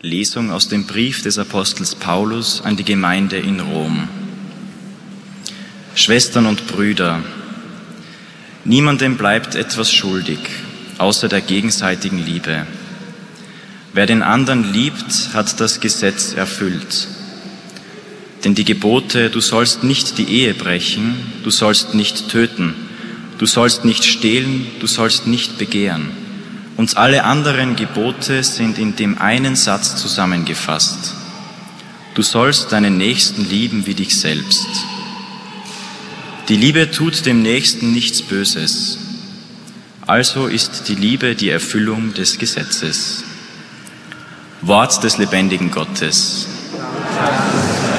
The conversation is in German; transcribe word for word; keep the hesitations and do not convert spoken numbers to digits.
Lesung aus dem Brief des Apostels Paulus an die Gemeinde in Rom. Schwestern und Brüder, niemandem bleibt etwas schuldig, außer der gegenseitigen Liebe. Wer den anderen liebt, hat das Gesetz erfüllt. Denn die Gebote, du sollst nicht die Ehe brechen, du sollst nicht töten, du sollst nicht stehlen, du sollst nicht begehren. Und alle anderen Gebote sind in dem einen Satz zusammengefasst. Du sollst deinen Nächsten lieben wie dich selbst. Die Liebe tut dem Nächsten nichts Böses. Also ist die Liebe die Erfüllung des Gesetzes. Wort des lebendigen Gottes.